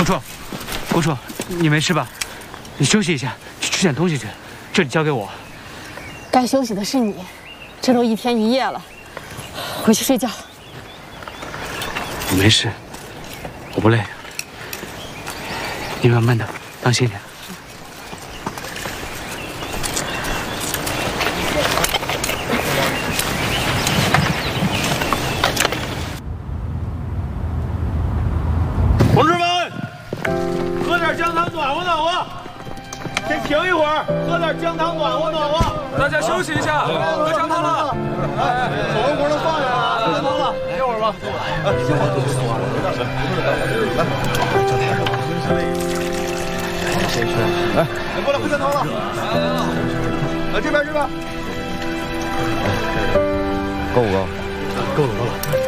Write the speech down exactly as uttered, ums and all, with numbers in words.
顾处，顾处，你没事吧？你休息一下，去吃点东西去。这里交给我。 该休息的是你，这都一天一夜了，回去睡觉。 我没事，我不累。你慢慢的，当心点。 同志们，喝点姜汤暖和暖和。先停一会儿，喝点姜汤暖和暖和。 大家休息一下，喝姜汤了。 哎，手工活都放下了，喝姜汤了，歇会儿吧。哎，行，我走。来，来过来喝姜汤了。来这边这边。够不够？够了够了。